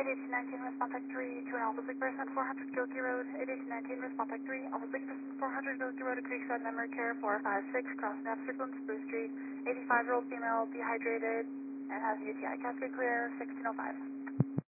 ADH19 response type 3 to an Alpha Big person, 400 Gilkey Road. ADH19 response type 3, Alpha Big person, 400 Gilkey Road, Creekside Memory Care, 456, cross Nav Strickland, Spruce Street. 85-year-old female, dehydrated, and has UTI. Cascade clear, 1605.